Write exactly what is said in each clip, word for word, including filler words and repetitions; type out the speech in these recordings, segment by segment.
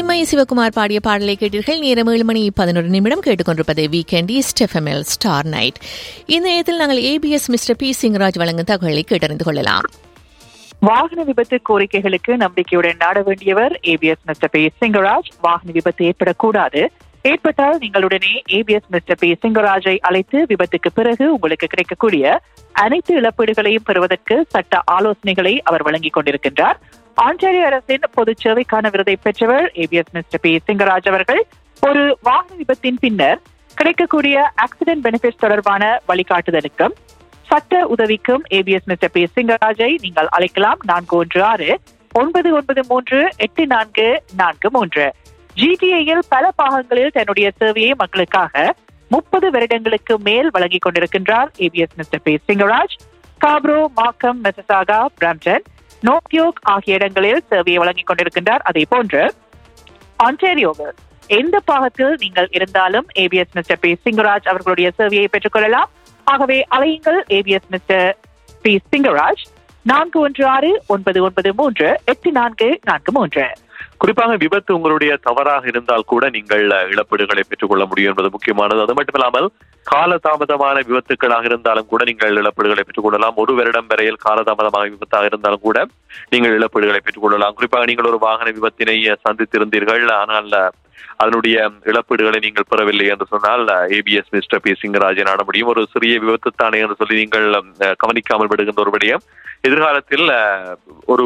சின்மயி சிவகுமார் பாடிய பாடலை கேட்டீர்கள். நேரம் ஏழு மணி பதினொரு நிமிடம். கேட்டுக்கொண்டிருப்பது வீக்கெண்ட் ஈஸ்ட் எஃப்எம்எல் ஸ்டார் நைட். இந்த நேரத்தில் நாங்கள் ஏபிஎஸ் மிஸ்டர் பி சிங்கராஜ் வழங்கும் தகவலை கேட்டறிந்து கொள்ளலாம். வாகன விபத்து கோரிக்கைகளுக்கு நம்பிக்கையுடன் நாட வேண்டியவர் ஏபிஎஸ் மிஸ்டர் பி சிங்கராஜ். வாகன விபத்து ஏற்படக்கூடாது, ஏற்பட்டால் நீங்களுடனே ஏபிஎஸ் மிஸ்டர் பி சிங்கராஜை அழைத்து விபத்துக்கு பிறகு உங்களுக்கு கிடைக்கக்கூடிய அனைத்து இழப்பீடுகளையும் பெறுவதற்கு சட்ட ஆலோசனைகளை அவர் வழங்கிக் கொண்டிருக்கின்றார். ஆன்டாரியோ அரசின் பொது சேவைக்கான விருதை பெற்றவர் ஏபிஎஸ் மிஸ்டர் பி சிங்கராஜ் அவர்கள். ஒரு வாகன விபத்தின் பின்னர் கிடைக்கக்கூடிய ஆக்சிடென்ட் பெனிஃபிட்ஸ் தொடர்பான வழிகாட்டுதலுக்கும் சட்ட உதவிக்கும் ஏபிஎஸ் மிஸ்டர் பி சிங்கராஜை நீங்கள் அழைக்கலாம். நான்கு ஒன்று ஆறு ஒன்பது ஒன்பது மூன்று எட்டு நான்கு நான்கு மூன்று. ஜிடிஏயில் பல பாகங்களில் தன்னுடைய சேவையை மக்களுக்காக முப்பது வருடங்களுக்கு மேல் வழங்கிக் கொண்டிருக்கின்றார் ஏபிஎஸ் மிஸ்டர் பி சிங்கராஜ். காப்ரோ, மார்க்கம், மிசிசாகா, பிராம்டன், நோர்த்யோக் ஆகிய இடங்களில் சேவையை வழங்கிக் கொண்டிருக்கின்றார். அதே போன்று ஆன்டாரியோவில் எந்த பாகத்தில் நீங்கள் இருந்தாலும் ஏபிஎஸ் மிஸ்டர் பி சிங்கராஜ் அவர்களுடைய சேவையை பெற்றுக் கொள்ளலாம். ஆகவே அலையுங்கள் ஏபிஎஸ் மிஸ்டர் பி சிங்கராஜ். நான்கு ஒன்று ஆறு ஒன்பது ஒன்பது மூன்று எட்டு நான்கு நான்கு மூன்று. குறிப்பாக விபத்து உங்களுடைய தவறாக இருந்தால் கூட நீங்கள் இழப்பீடுகளை பெற்றுக் கொள்ள முடியும் என்பது முக்கியமானது. அது மட்டுமில்லாமல் காலதாமதமான விபத்துக்களாக இருந்தாலும் கூட நீங்கள் இழப்பீடுகளை பெற்றுக் கொள்ளலாம். ஒரு வருடம் வரையில் காலதாமதமான விபத்தாக இருந்தாலும் கூட நீங்கள் இழப்பீடுகளை பெற்றுக் கொள்ளலாம். குறிப்பாக நீங்கள் ஒரு வாகன விபத்தினை சந்தித்திருந்தீர்கள், ஆனால் அதனுடைய இழப்பீடுகளை நீங்கள் பெறவில்லை என்று சொன்னால் ஏபிஎஸ் மிஸ்டர் பி சிங்கராஜை நாட முடியும். ஒரு சிறிய விபத்து தானே என்று சொல்லி நீங்கள் கவனிக்காமல் விடுகின்ற ஒரு விடயம் எதிர்காலத்தில் ஒரு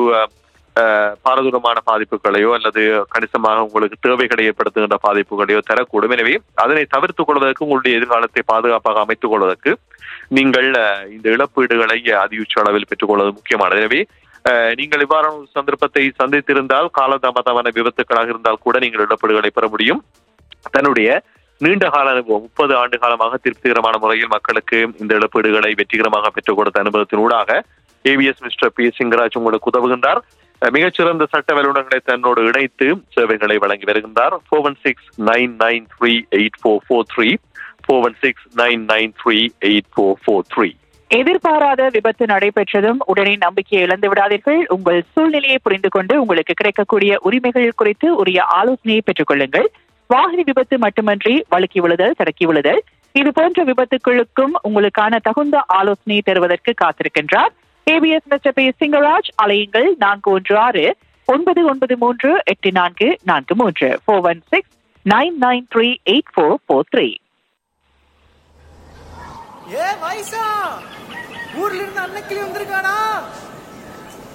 பாரதூரமான பாதிப்புகளையோ அல்லது கணிசமாக உங்களுக்கு தேவைகளை ஏற்படுத்துகின்ற பாதிப்புகளையோ தரக்கூடும். எனவே அதனை தவிர்த்துக் கொள்வதற்கு, உங்களுடைய எதிர்காலத்தை பாதுகாப்பாக அமைத்துக் கொள்வதற்கு நீங்கள் இந்த இழப்பீடுகளை அதிகூச்ச அளவில் பெற்றுக் கொள்வது முக்கியமானது. எனவே நீங்கள் இவ்வாறான ஒரு சந்தர்ப்பத்தை சந்தித்திருந்தால், காலதாமதமான விபத்துக்களாக இருந்தால் கூட நீங்கள் இழப்பீடுகளை பெற முடியும். தன்னுடைய நீண்ட கால அனுபவம், முப்பது ஆண்டு காலமாக திருப்திகரமான முறையில் மக்களுக்கு இந்த இழப்பீடுகளை வெற்றிகரமாக பெற்றுக் கொடுத்த அனுபவத்தின் ஊடாக ஏபிஎஸ் மிஸ்டர் பி சிங்கராஜ் உங்களுக்கு உதவுகின்றார். மிகச்சிறந்த சட்ட வல்லுநர்களை தன்னோடு இணைத்து சேவைகளை வழங்கி வருகின்றார். Four one six nine nine three eight four four three four one six nine nine three eight four four three. எதிர்பாராத விபத்து நடைபெற்றதும் உடனே நம்பிக்கையை இழந்து விடாதீர்கள். உங்கள் சூழ்நிலையை புரிந்து கொண்டு உங்களுக்கு கிடைக்கக்கூடிய உரிமைகள் குறித்து உரிய ஆலோசனையை பெற்றுக் கொள்ளுங்கள். வாகன விபத்து மட்டுமன்றி வழுக்கி விழுதல், தடக்கி விழுதல், இது போன்ற விபத்துக்களுக்கும் உங்களுக்கான தகுந்த ஆலோசனை தருவதற்கு காத்திருக்கின்றார் ஏபிஎஸ் மிஸ்டர் பி சிங்கராஜ். அலையுங்கள் நான்கு ஒன்று ஆறு ஒன்பது ஒன்பது மூன்று எட்டு நான்கு நான்கு மூன்று four one six nine nine three eight four four three. ஏ வைசா, ஊர்ல இருந்து அன்னைக்கு வந்திருக்கானா?